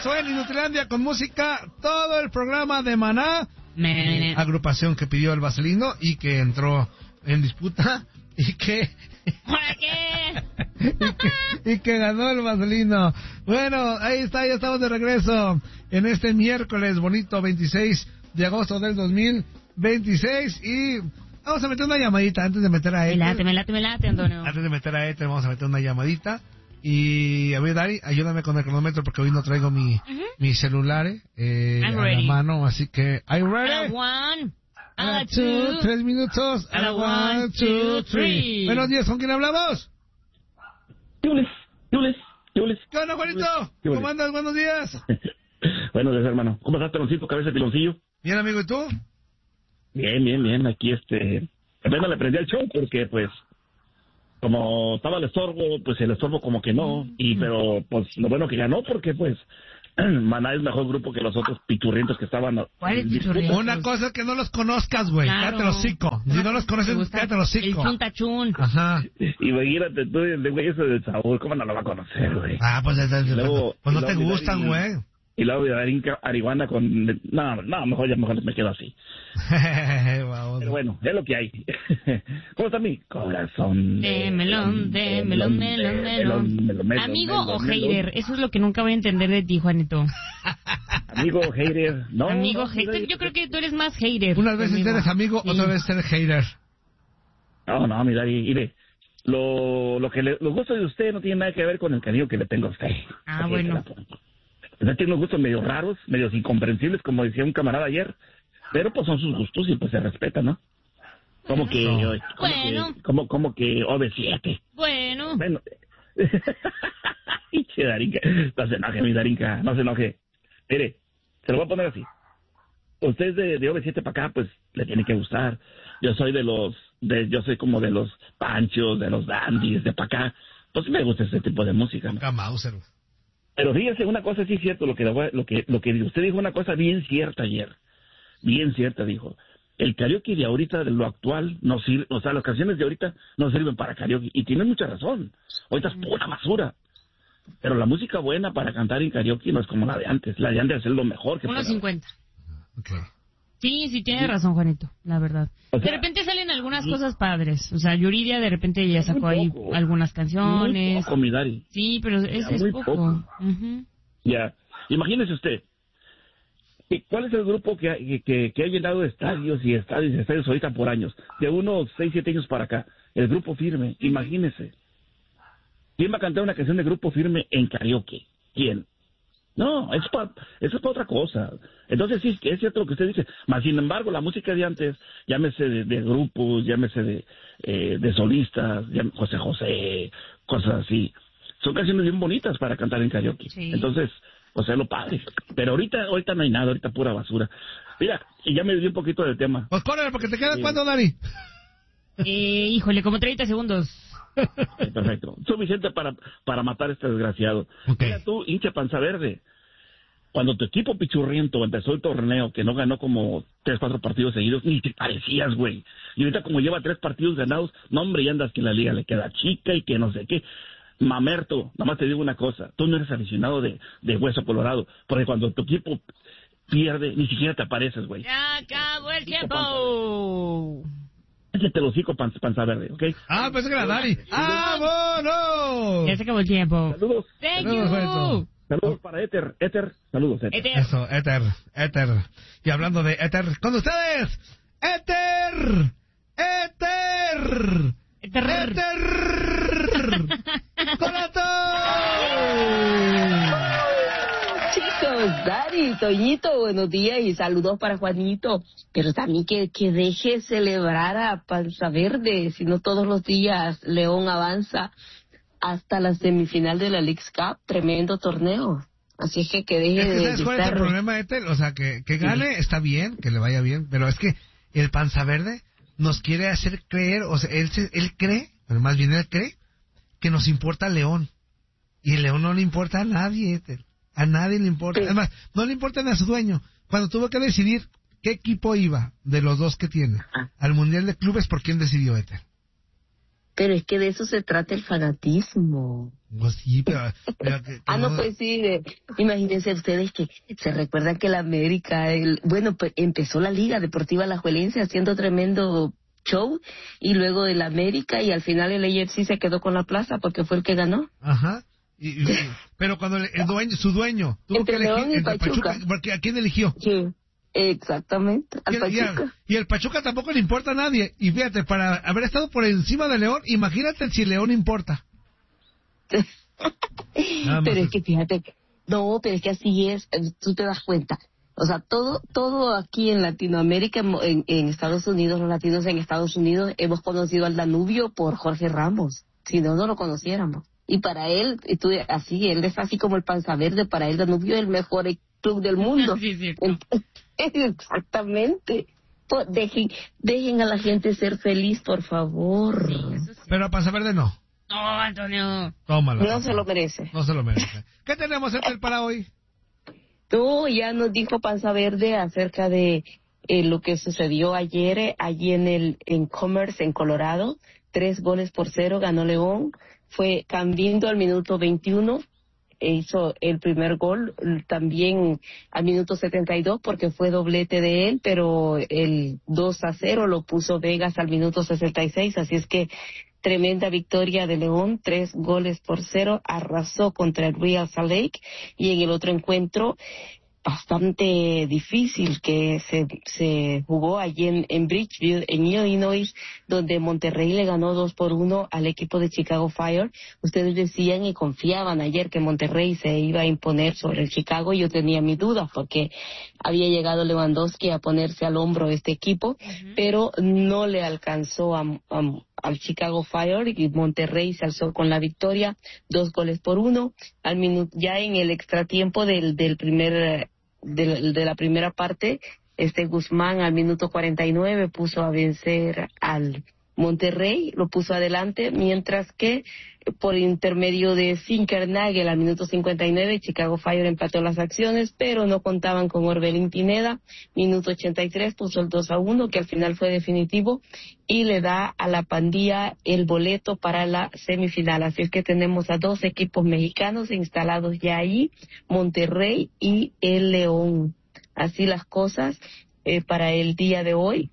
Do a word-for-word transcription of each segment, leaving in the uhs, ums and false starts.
regreso en Inutilandia con música, todo el programa de Maná, Me... agrupación que pidió el Vaselino y que entró en disputa y que... ¿Para qué? y, que, y que ganó el Vaselino. Bueno, ahí está, ya estamos de regreso en este miércoles bonito veintiséis de agosto del dos mil veintiséis y vamos a meter una llamadita antes de meter a Éter. Me late, me late, me late, Antonio. Antes de meter a Éter vamos a meter una llamadita. Y a ver, Dari, ayúdame con el cronómetro porque hoy no traigo mi, uh-huh. mi celular eh, a ready. la mano, así que ¿are you ready? A la one, a la two, two, tres minutos, a la one, two, three. Buenos días, ¿con quién hablamos? Yules, Yules, Yules. ¿Qué onda, Juanito? ¿Cómo andas? Buenos días. Buenos días, hermano. ¿Cómo estás, peloncito, cabeza de piloncillo? Bien, amigo, ¿y tú? Bien, bien, bien. Aquí, este... apenas le prendí al show porque, pues... como estaba el estorbo, pues el estorbo como que no, y pero pues lo bueno que ganó porque pues Maná es mejor grupo que los otros pichurrientos que estaban. ¿Cuál es pichurrientos? Una cosa es que no los conozcas, güey, claro. cállate los hocico. Si no los conoces, cállate los hocico. El chuntachún. Ajá. Y imagínate tú, el güey ese del sabor, ¿cómo no lo va a conocer, güey? Ah, pues, es, es, luego, pues no te gustan, güey. Y luego de Arinca, Arihuana con... No, no, mejor ya mejor me quedo así. Pero bueno, es lo que hay. ¿Cómo está mi corazón? De melón, de melón, melón, melón. ¿Amigo o hater? Eso es lo que nunca voy a entender de ti, Juanito. Amigo o hater, no. Amigo hater, yo creo que tú eres más hater. Unas veces amigo. Eres amigo, sí. Otras veces eres hater. No, no, mira, mire. Lo, lo que le, los gustos de usted no tienen nada que ver con el cariño que le tengo a usted. Ah, Aquí bueno. Usted tiene unos gustos medio raros, medio incomprensibles, como decía un camarada ayer, pero pues son sus gustos y pues se respeta, ¿no? Como que... Bueno. Como bueno. que, como, como que O V siete. Bueno. Bueno. Che, Darinka. No se enoje, mi Darinka, no se enoje. Mire, se lo voy a poner así. Usted es de, de O V siete para acá, pues le tiene que gustar. Yo soy de los... de yo soy como de los Panchos, de los Dandies, de para acá. Pues me gusta ese tipo de música, ¿no? Mauser. Pero fíjese, una cosa sí es cierto, lo que, lo que lo que usted dijo, una cosa bien cierta ayer, bien cierta dijo, el karaoke de ahorita, de lo actual, no sirve, o sea, las canciones de ahorita no sirven para karaoke, y tiene mucha razón, ahorita es pura basura, pero la música buena para cantar en karaoke no es como la de antes, la de antes es lo mejor que uno cincuenta. Okay. Sí, sí, tienes razón, Juanito, la verdad. O sea, de repente salen algunas sí. cosas padres. O sea, Yuridia de repente ya sacó ahí algunas canciones. Muy poco, mi Dari. Sí, pero es, ya, es muy poco. poco. Uh-huh. Ya, imagínese usted, ¿cuál es el grupo que, que, que ha llenado estadios y estadios y estadios ahorita por años? De unos seis, siete años para acá. El Grupo Firme, imagínese. ¿Quién va a cantar una canción de Grupo Firme en karaoke? ¿Quién? No, eso es para, eso es para otra cosa. Entonces sí, es cierto lo que usted dice. Mas, sin embargo, la música de antes, llámese de, de grupos, llámese de, eh, de solistas, llámese José José, cosas así, son canciones bien bonitas para cantar en karaoke. Sí. Entonces, o sea, lo padre. Pero ahorita ahorita no hay nada, ahorita pura basura. Mira, y ya me dio un poquito del tema. Pues córrele, porque te quedan sí. ¿Cuándo, Dari? Eh, híjole, como treinta segundos. Sí, perfecto. Suficiente para, para matar a este desgraciado. Okay. Mira tú, hincha panza verde. Cuando tu equipo pichurriento empezó el torneo, que no ganó como tres, cuatro partidos seguidos, ni te parecías, güey. Y ahorita como lleva tres partidos ganados, no, hombre, ya andas que la liga le queda chica y que no sé qué. Mamerto, nomás te digo una cosa, tú no eres aficionado de, de Hueso Colorado, porque cuando tu equipo pierde, ni siquiera te apareces, güey. ¡Ya acabó el tiempo! Échate el hocico, panza, panza verde, ¿ok? Ah, pensé que era Dari. ¡Vámonos! Ya se acabó el tiempo. Saludos. Thank Saludos, you. Saludos para Éter, Éter, saludos, Éter. Éter. Eso, Éter, Éter. Y hablando de Éter, con ustedes, Éter, Éter, Éter, Éter, ¡Corazón! Chicos, Dari, Toñito, buenos días y saludos para Juanito. Pero también que, que deje celebrar a Panza Verde, si no todos los días León avanza hasta la semifinal de la Leagues Cup, tremendo torneo. Así es que que deje es que de ¿sabes cuál es el problema, Éter? O sea, que, que gane, sí. Está bien, que le vaya bien, pero es que el Panza Verde nos quiere hacer creer, o sea, él, él cree, pero más bien él cree, que nos importa León. Y el León no le importa a nadie, Éter. A nadie le importa. Sí. Además, no le importa ni a su dueño. Cuando tuvo que decidir qué equipo iba de los dos que tiene al Mundial de Clubes, ¿por quién decidió, Éter? Pero es que de eso se trata el fanatismo. Pues sí, pero... pero que, que ah, no, pues sí. Eh, imagínense ustedes que se recuerdan que la América, el, bueno, pues empezó la Liga Deportiva Alajuelense haciendo tremendo show, y luego el América, y al final el A F C se quedó con la plaza porque fue el que ganó. Ajá. Y, y, pero cuando el, el dueño, su dueño tuvo entre que elegir León y entre Pachuca. Pachuca, porque ¿a quién eligió? Sí, exactamente, al y, el, Pachuca. y, al, y el Pachuca tampoco le importa a nadie. Y fíjate, para haber estado por encima de León, imagínate si León importa. Pero es que fíjate, no, pero es que así es, tú te das cuenta. O sea, todo todo aquí en Latinoamérica, en, en Estados Unidos, los latinos en Estados Unidos, hemos conocido al Danubio por Jorge Ramos. Si no, no lo conociéramos. Y para él, tú, así, él es así como el Panza Verde, para él Danubio es el mejor club del mundo. Sí, sí. Exactamente. Pues dejen, dejen a la gente ser feliz, por favor. Sí, eso sí. Pero a Panza Verde no. No, Antonio. Tómalo. No se lo merece. No se lo merece. ¿Qué tenemos Ethel para hoy? Tú ya nos dijo Panza Verde acerca de eh, lo que sucedió ayer eh, allí en el en Commerce, en Colorado. Tres goles por cero ganó León. Fue Cambindo al minuto veintiuno, e hizo el primer gol, también al minuto setenta y dos porque fue doblete de él, pero el dos a cero lo puso Vegas al minuto sesenta y seis, así es que tremenda victoria de León, tres goles por cero, arrasó contra el Real Salt Lake, y en el otro encuentro bastante difícil que se se jugó allí en, en Bridgeville, en Illinois, donde Monterrey le ganó dos por uno al equipo de Chicago Fire. Ustedes decían y confiaban ayer que Monterrey se iba a imponer sobre el Chicago. Yo tenía mis dudas porque había llegado Lewandowski a ponerse al hombro este equipo, uh-huh. pero no le alcanzó a, a, al Chicago Fire, y Monterrey se alzó con la victoria, dos goles por uno. Al minuto, ya en el extratiempo del, del primer de, de la primera parte, este Guzmán al minuto cuarenta y nueve puso a vencer al Monterrey, lo puso adelante, mientras que por intermedio de Zinkernagel al minuto cincuenta y nueve Chicago Fire empató las acciones, pero no contaban con Orbelín Pineda. Minuto ochenta y tres puso el dos a uno, que al final fue definitivo, y le da a la Pandilla el boleto para la semifinal. Así es que tenemos a dos equipos mexicanos instalados ya ahí, Monterrey y el León. Así las cosas eh, para el día de hoy.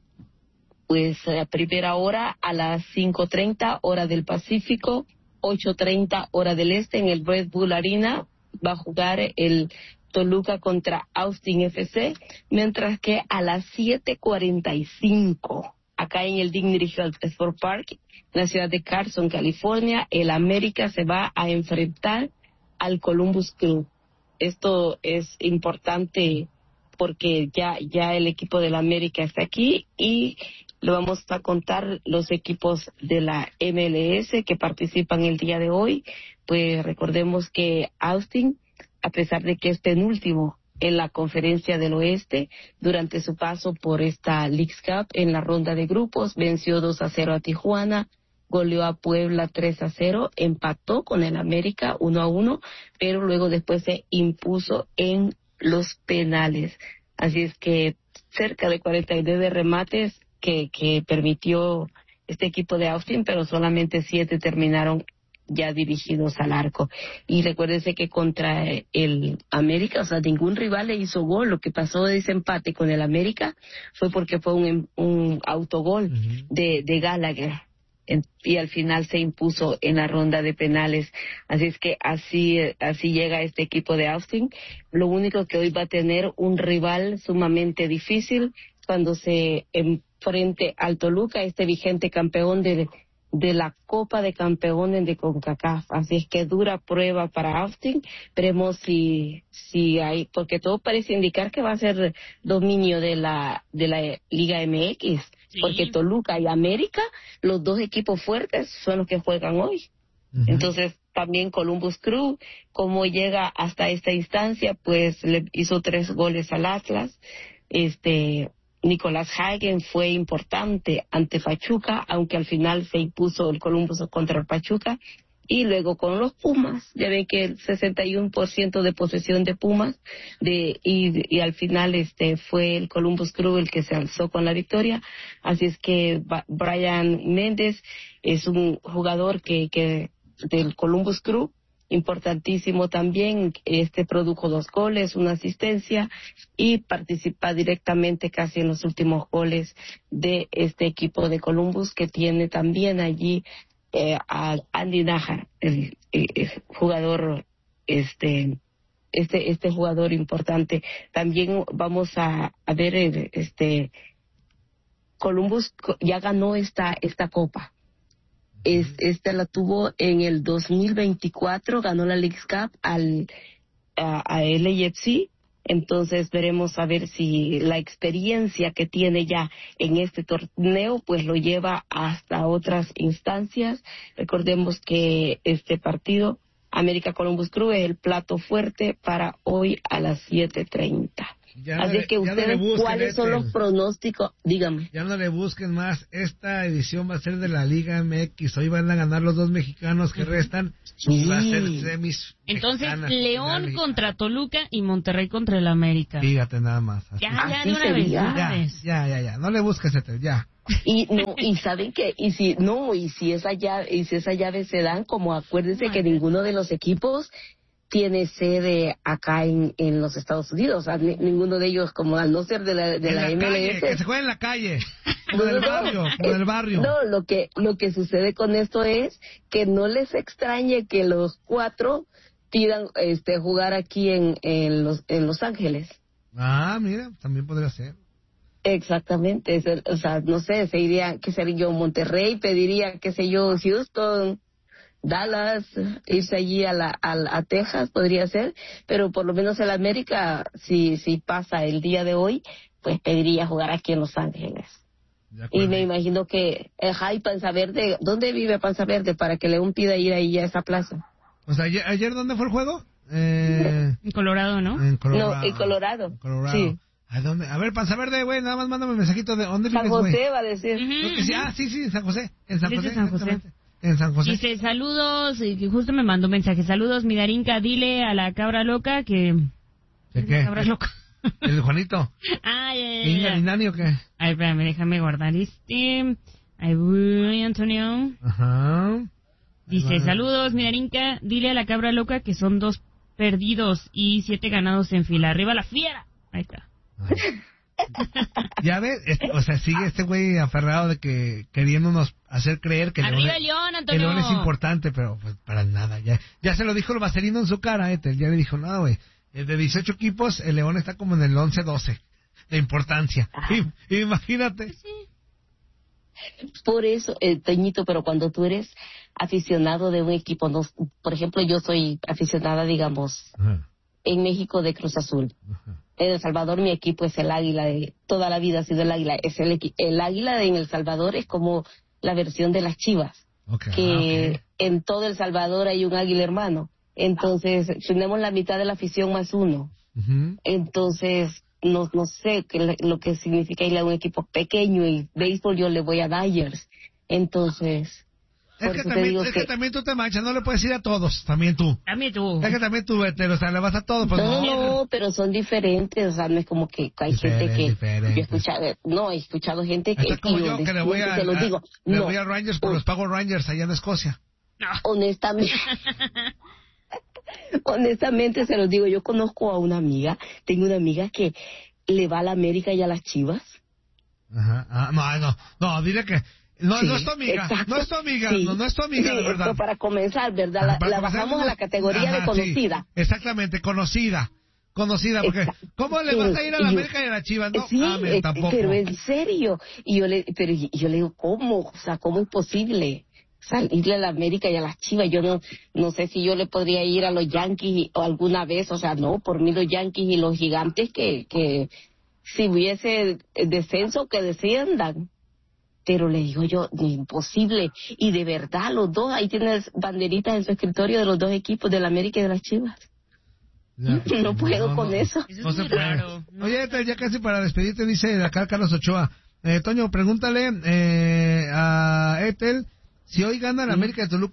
Pues a primera hora a las cinco treinta hora del Pacífico, ocho treinta hora del Este, en el Red Bull Arena va a jugar el Toluca contra Austin F C, mientras que a las siete cuarenta y cinco acá en el Dignity Health Sport Park, en la ciudad de Carson, California, el América se va a enfrentar al Columbus Crew. Esto es importante porque ya ya el equipo del América está aquí, y le vamos a contar los equipos de la M L S que participan el día de hoy. Pues recordemos que Austin, a pesar de que es penúltimo en la Conferencia del Oeste, durante su paso por esta Leagues Cup en la ronda de grupos, venció dos a cero a Tijuana, goleó a Puebla tres a cero, empató con el América uno a uno, pero luego después se impuso en los penales. Así es que cerca de cuarenta y nueve remates que, que permitió este equipo de Austin, pero solamente siete terminaron ya dirigidos al arco. Y recuérdense que contra el América, o sea, ningún rival le hizo gol. Lo que pasó de ese empate con el América fue porque fue un, un autogol uh-huh. de, de Gallagher. En, y al final se impuso en la ronda de penales. Así es que así así llega este equipo de Austin. Lo único que hoy va a tener un rival sumamente difícil cuando se enfrente al Toluca, este vigente campeón de, de la Copa de Campeones de CONCACAF. Así es que dura prueba para Austin. Veremos si si hay, porque todo parece indicar que va a ser dominio de la de la Liga M X. Sí. Porque Toluca y América, los dos equipos fuertes, son los que juegan hoy. Uh-huh. Entonces, también Columbus Crew, como llega hasta esta instancia, pues le hizo tres goles al Atlas. Este, Nicolás Hagen fue importante ante Pachuca, aunque al final se impuso el Columbus contra el Pachuca. Y luego con los Pumas, ya ven que el sesenta y uno por ciento de posesión de Pumas, de y, y al final este fue el Columbus Crew el que se alzó con la victoria. Así es que Brian Méndez es un jugador que, que del Columbus Crew, importantísimo también. Este produjo dos goles, una asistencia y participa directamente casi en los últimos goles de este equipo de Columbus, que tiene también allí eh, a Andy Najar, el, el, el jugador este este este jugador importante. También vamos a, a ver el, este Columbus ya ganó esta esta copa. Es, esta la tuvo en el dos mil veinticuatro, ganó la Leagues Cup al a, a L A F C. Entonces veremos a ver si la experiencia que tiene ya en este torneo pues lo lleva hasta otras instancias. Recordemos que este partido América Columbus Crew es el plato fuerte para hoy a las siete treinta. Ya Así no es que le, ustedes, no ¿cuáles son los pronósticos? Dígame. Ya no le busquen más. Esta edición va a ser de la Liga M X. Hoy van a ganar los dos mexicanos que restan. Sí. Y va a ser semis. Entonces, mexicanas, León finales. contra Toluca y Monterrey contra el América. Fíjate nada más. Así. Ya, ya, Así de una vez. sería. de una Ya, vez. ya, ya, ya. No le busques este, ya. Y no, y saben que, y si, no, y si esa llave, y si esa llave se dan, como acuérdense que ninguno de los equipos tiene sede acá en, en los Estados Unidos, o sea, ni- ninguno de ellos, como al no ser de la, de En la, la M L calle, S. que se juegue en la calle. Como No, del no, barrio, como eh, del barrio. No, lo que, lo que sucede con esto es que no les extrañe que los cuatro pidan, este, jugar aquí en, en los, en Los Ángeles. Ah, mira, también podría ser. Exactamente, es el- o sea, no sé, se iría, qué sé yo, Monterrey, pediría, qué sé yo, Houston, Dallas, irse allí a la, a, la- a Texas, podría ser, pero por lo menos el América, si, si pasa el día de hoy, pues pediría jugar aquí en Los Ángeles. De Y acuerdo. me imagino que el Jai Panza Verde, ¿dónde vive Panza Verde para que León pida ir ahí a esa plaza? O sea, ayer, ayer ¿dónde fue el juego? Eh, En Colorado, ¿no? en Colorado. No, en Colorado. En Colorado. Sí. ¿A dónde? A ver, Panza Verde, güey, nada más mándame un mensajito de dónde San vives, güey. José va a decir. Ujú, Creo que sí. ujú. Ah, sí, sí, en San José. En San Dice José. San José. exactamente. En San José. Dice, saludos, y que justo me mandó un mensaje. Saludos, mi Darinka, dile a la cabra loca que... ¿De qué? Cabra loca. ¿El Juanito? Ah, ya, ya, ¿Inga ya. ni Nani o qué? Ay, espérame, déjame guardar este. Ahí voy, Antonio. Ajá. Dice, Ahí va. saludos, mi Darinka, dile a la cabra loca que son dos perdidos y siete ganados en fila. Arriba la fiera. Ahí está. Ay. Ya ves, es- o sea, sigue este güey aferrado de que queriéndonos hacer creer que Arriba León, el León, el Antonio. León es importante, pero pues para nada. Ya, ya se lo dijo el Vaselino en su cara, Ethel. Ya le dijo, no, güey. eh, De dieciocho equipos, el León está como en el once doce de importancia. I- imagínate. Por eso, eh, Toñito, pero cuando tú eres aficionado de un equipo, no, por ejemplo, yo soy aficionada, digamos, Ajá, en México de Cruz Azul. ajá. En El Salvador mi equipo es el Águila, de toda la vida ha sido el Águila. Es el, equi- el Águila de en El Salvador es como la versión de las Chivas, Okay, que ah, ok. en todo El Salvador hay un Águila hermano. Entonces, tenemos la mitad de la afición más uno. Ujú. Entonces, no, no sé qué le- lo que significa ir a un equipo pequeño y béisbol yo le voy a Dodgers. Entonces, Es por que, eso te también, digo es que que- también tú te manchas, no le puedes ir a todos, también tú. Dame tú. Es que también tú, Ethel, o sea, le vas a todos, pues no, no. no, no, pero son diferentes, o sea, no es como que hay gente Diferentes, que diferentes. yo he escuchado, no, he escuchado gente que, Esto es como y yo, que le voy a, honestamente te lo a- digo, le no, voy a Rangers por hon- los Power Rangers allá en Escocia. honestamente, honestamente se los digo, yo conozco a una amiga, tengo una amiga que le va a la América y a las Chivas. Ajá, ah, no, no, no, dile que no, Sí, no es tu amiga, exacto. no es tu amiga, Sí. no, no es tu amiga, Sí, de verdad. esto para comenzar, ¿verdad? Ajá, La, para la comenzar, bajamos a la categoría ajá, de conocida. sí, exactamente, conocida, conocida, porque Exacto. ¿cómo le vas a ir a la Y yo- América y a la Chivas? No, Sí, amén, eh, tampoco. pero en serio. Y yo le, pero y- yo le digo, ¿cómo? O sea, ¿cómo es posible salirle a la América y a las Chivas? Yo no, no sé si yo le podría ir a los Yankees o alguna vez, o sea, no, por mí los Yankees y los Gigantes que, que si hubiese descenso que desciendan. Pero le digo yo, imposible. Y de verdad, los dos, ahí tienes banderitas en su escritorio de los dos equipos, de la América y de las Chivas. Ya, No puedo con eso. Eso es No se muy puede. raro. No. Oye, Ethel, ya casi para despedirte, dice de acá Carlos Ochoa. Eh, Toño, pregúntale eh, a Ethel si hoy gana la América de Toluca,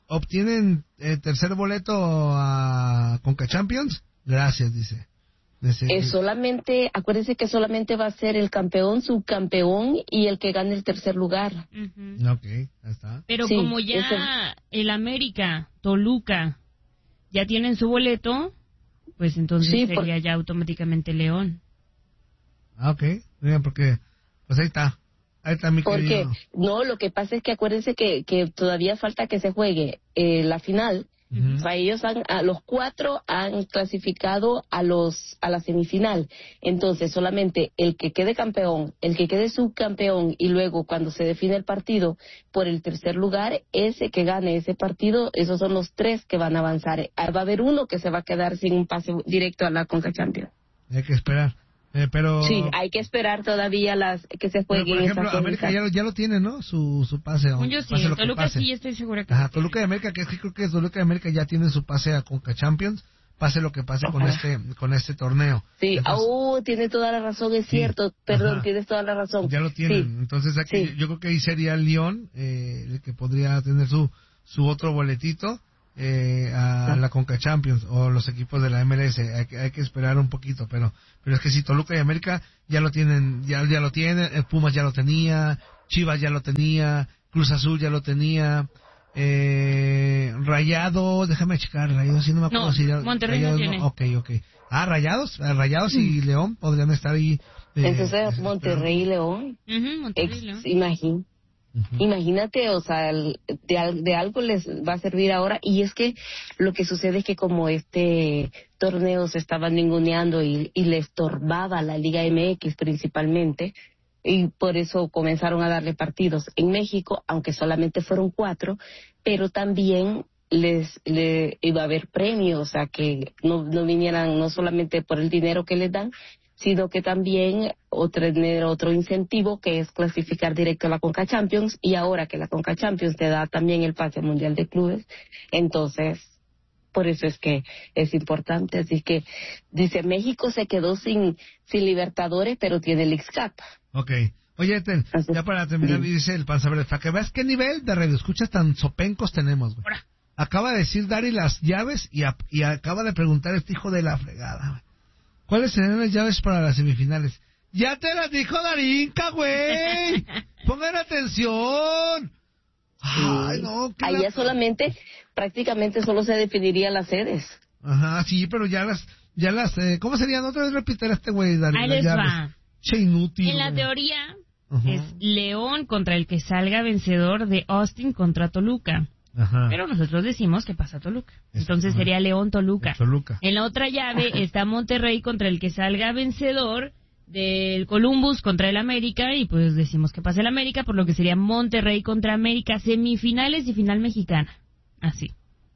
obtienen el tercer boleto a Conca Champions, gracias, dice. dice Es solamente, acuérdense que solamente va a ser el campeón, subcampeón y el que gane el tercer lugar. Uh-huh. Ok, ahí está. Pero sí, como ya eso. el América, Toluca, ya tienen su boleto, pues entonces Sí, sería por... ya automáticamente León. Ah, ok, bien, porque, pues ahí está. Ahí está mi Porque, querido. no, lo que pasa es que acuérdense que, que todavía falta que se juegue eh, la final. Uh-huh. O sea, ellos han, a los cuatro han clasificado a los a la semifinal. Entonces, solamente el que quede campeón, el que quede subcampeón y luego cuando se define el partido por el tercer lugar, ese que gane ese partido, esos son los tres que van a avanzar. Va a haber uno que se va a quedar sin un pase directo a la Conca Champions. Hay que esperar. Eh, pero Sí, hay que esperar todavía las que se pero, jueguen. por ejemplo, esas América ya lo, ya lo tiene, ¿no? Su, su pase. O, Yo sí, pase lo que Toluca pase. sí, estoy segura que Ajá, sí. Toluca y América, que es que creo que Toluca y América ya tienen su pase a Conca Champions, pase lo que pase con Ajá. este con este torneo. Sí, Entonces, oh, tiene toda la razón, es sí, cierto, perdón, ajá. tienes toda la razón. Ya lo tienen, Sí. entonces aquí Sí. yo creo que ahí sería el León, eh, el que podría tener su su otro boletito eh, a la Conca Champions o los equipos de la M L S. Hay, que- hay que esperar un poquito, pero pero es que si Toluca y América ya lo tienen, ya ya lo tienen, el Pumas ya lo tenía, Chivas ya lo tenía, Cruz Azul ya lo tenía. Eh, Rayados, déjame checar, Rayados, si no me acuerdo No, si ya- Monterrey no Rayados tiene. Ok, ok. Ah, Rayados, eh, Rayados y León podrían estar ahí. eh, Entonces, Monterrey y León, Ujú, Monterrey, ex, León. imagín- Ujú. imagínate, o sea, el- de, al- de algo les va a servir ahora. Y es que lo que sucede es que como este torneo se estaba ninguneando y, y le estorbaba a la Liga M X principalmente, y por eso comenzaron a darle partidos en México, aunque solamente fueron cuatro, pero también les le iba a haber premios, o sea, que no, no vinieran no solamente por el dinero que les dan, sino que también otro, otro incentivo que es clasificar directo a la Conca Champions, y ahora que la Conca Champions te da también el pase mundial de clubes, entonces por eso es que es importante. Así que dice, México se quedó sin sin Libertadores, pero tiene el X-Cup. Ok. Oye, Ten, Así- ya para terminar, sí. dice el Panzaverde, para que veas qué nivel de radioescuchas tan sopencos tenemos, güey. Ahora. Acaba de decir Dari las llaves y, a- y acaba de preguntar este hijo de la fregada, güey. ¿Cuáles serán las llaves para las semifinales? ¡Ya te las dijo Darinka, güey! ¡Pongan atención! ¡Ay, no! qué Allá la- solamente, prácticamente solo se definirían las sedes. Ajá, sí, pero ya las, ya las, eh, ¿cómo serían? Otra vez repetir este güey, Dari, Ahí las les llaves. va. Che inútil, En la güey. teoría Ajá. es León contra el que salga vencedor de Austin contra Toluca. Ajá. Pero nosotros decimos que pasa Toluca. Entonces Exactamente. sería León-Toluca. Toluca. En la otra llave está Monterrey contra el que salga vencedor del Columbus contra el América, y pues decimos que pasa el América, por lo que sería Monterrey contra América, semifinales y final mexicana. Así.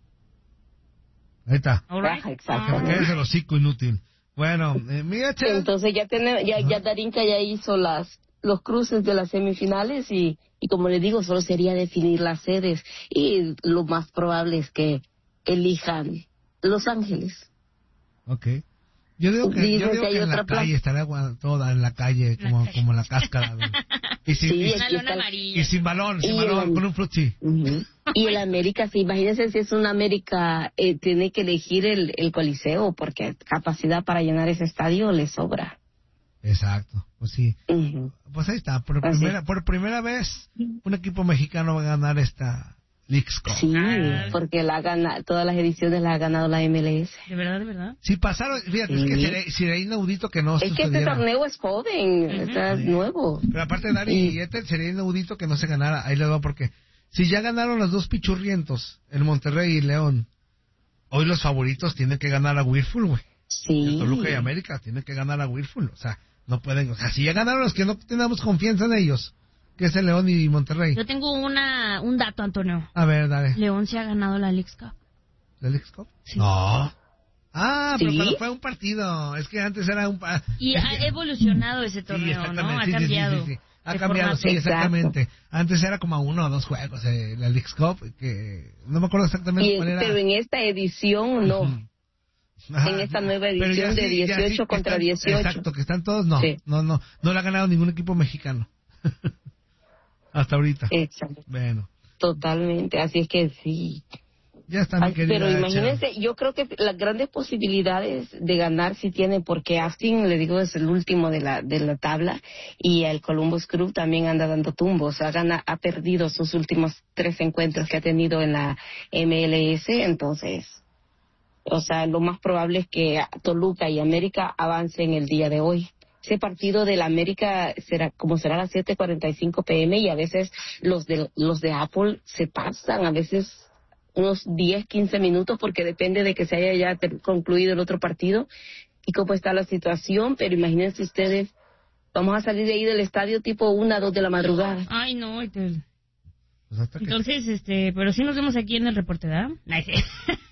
Ahí está. All right. Ajá, exacto. Que es el hocico inútil. Bueno, eh, mira, che. Entonces ya tenemos, ya, ya Darinka ya hizo las los cruces de las semifinales y, y como le digo, solo sería definir las sedes, y lo más probable es que elijan Los Ángeles. Ok. Yo digo que, Dicen yo digo que hay que en la otra plaza. calle, estaría gua- toda en la calle, La como, calle. como la cáscara, güey. Y sin, Sí, y, Una aquí lona está el- amarilla. y sin balón, sin Y balón, el- con un frutzi. Ujú. Y el América, sí, imagínense si es un América, eh, tiene que elegir el, el Coliseo, porque capacidad para llenar ese estadio le sobra. Exacto, pues sí. Ujú. Pues ahí está, por Así. primera, por primera vez, un equipo mexicano va a ganar esta Leagues Cup. Sí, Ah. porque la gana, todas las ediciones las ha ganado la M L S. De verdad, de verdad. Si pasaron, fíjate, es que Sí. sería, sería inaudito que no Es que este sucediera. torneo es joven, Ujú. está Sí. nuevo. Pero aparte de Dari Y- y Ethel, sería inaudito que no se ganara. Ahí les va porque si ya ganaron los dos pichurrientos, el Monterrey y León, hoy los favoritos tienen que ganar a Whirlpool, güey. Sí. El Toluca y América tienen que ganar a Whirlpool. O sea, no pueden, o sea, si ya ganaron los que no tenemos confianza en ellos, que es el León y Monterrey. Yo tengo una un dato, Antonio. A ver, dale. León se ha ganado la Leagues Cup. ¿La Leagues Cup? Sí. No. Ah, pero ¿Sí? cuando fue un partido. Es que antes era un... pa- Y es ha que- evolucionado ese Sí, torneo, ¿no? exactamente. Ha Sí, sí, sí, cambiado. sí, sí. Ha de cambiado, formato. sí, exactamente. Antes era como a uno o dos juegos, eh, la Leagues Cup, que no me acuerdo exactamente Y- cuál era. pero en esta edición no. Ujú. Ajá. En esta nueva Pero ya edición de sí, ya sí, dieciocho que contra están- dieciocho. Exacto, que están todos, no, Sí. no, no, no le ha ganado ningún equipo mexicano. Hasta ahorita. Exacto. Bueno. Totalmente, así es que sí. Ya está, mi Ay, querida pero imagínense, Chela. yo creo que las grandes posibilidades de ganar sí tiene, porque Austin, le digo, es el último de la de la tabla, y el Columbus Crew también anda dando tumbos, ha, gana, ha perdido sus últimos tres encuentros que ha tenido en la M L S, entonces, o sea, lo más probable es que Toluca y América avancen el día de hoy. Ese partido de la América será como será a las siete cuarenta y cinco pm, y a veces los de los de Apple se pasan, a veces unos diez, quince minutos, porque depende de que se haya ya ter- concluido el otro partido y cómo está la situación. Pero imagínense ustedes, vamos a salir de ahí del estadio tipo una, dos de la madrugada. Ay, no. Te... Pues hasta que- Entonces, este, pero sí nos vemos aquí en el reporte, ¿verdad? Ay, sí.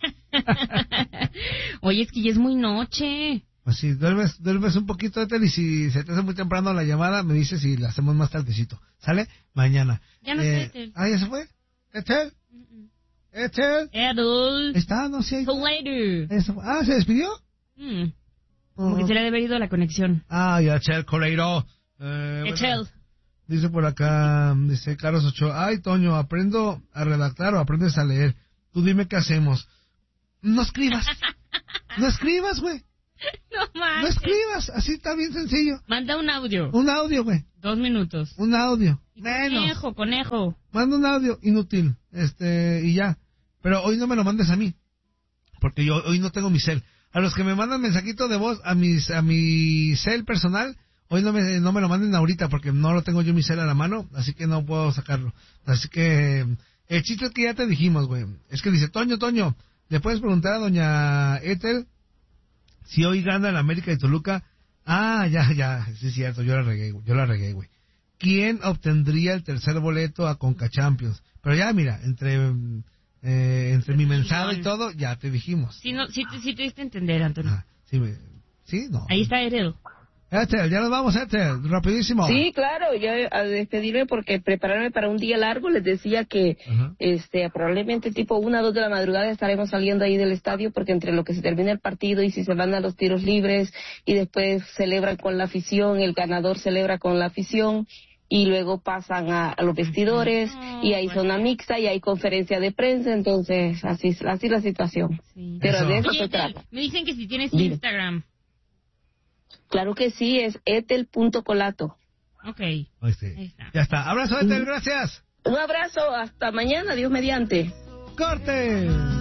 Oye, es que ya es muy noche. Pues sí, duermes, duermes un poquito, Ethel, y si se te hace muy temprano la llamada, me dices y la hacemos más tardecito. ¿Sale? Mañana. Ya no Eh, está Ethel. Ah, ¿ya se fue? ¿Ethel? ¿Ethel? Adult. ¿Está? No sé. So later. Eso- Ah, ¿se despidió? Mm, Como que Oh. se le ha debido la conexión. Ah, ya, Ethel Coleiro. Eh, bueno, Echel. dice por acá, dice Carlos Ochoa, ay, Toño, aprendo a redactar o aprendes a leer. Tú dime qué hacemos. No escribas. No escribas, güey. No No manches. escribas. Así está bien sencillo. Manda un audio. Un audio, güey. Dos minutos. Un audio. Menos. Conejo, conejo. Manda un audio inútil. Este, y ya. Pero hoy no me lo mandes a mí. Porque yo hoy no tengo mi cel. A los que me mandan mensajito de voz a mis, a mi cel personal, hoy no me, no me lo manden ahorita porque no lo tengo yo mi cel a la mano, así que no puedo sacarlo. Así que, el chiste es que ya te dijimos, güey. Es que dice, Toño, Toño, ¿le puedes preguntar a doña Ethel si hoy gana el América de Toluca? Ah, ya, ya, sí es cierto, yo la regué, güey, yo la regué, güey. ¿Quién obtendría el tercer boleto a Conca Champions? Pero ya, mira, entre, eh, entre mi mensaje y todo, ya te dijimos. Sí, no, sí, te- sí te diste a entender, Antonio. Ah, sí, me, sí, no. Ahí está Erel. Ethel, ya nos vamos, Ethel, rapidísimo. Sí, claro, yo a despedirme porque prepararme para un día largo, les decía que Ajá. este probablemente tipo una, dos de la madrugada estaremos saliendo ahí del estadio, porque entre lo que se termina el partido y si se van a los tiros libres y después celebran con la afición, el ganador celebra con la afición y luego pasan a, a los vestidores y hay zona mixta y hay conferencia de prensa, entonces así así la situación. Sí. Pero Eso. de eso Oye, se Ethel, trata. me dicen que si tienes Dime. Instagram. Claro que sí, es etel punto colato. Ok. Ahí sí. Ahí está. Ya está. Abrazo, Ethel, gracias. Un abrazo, hasta mañana, Dios mediante. ¡Corte!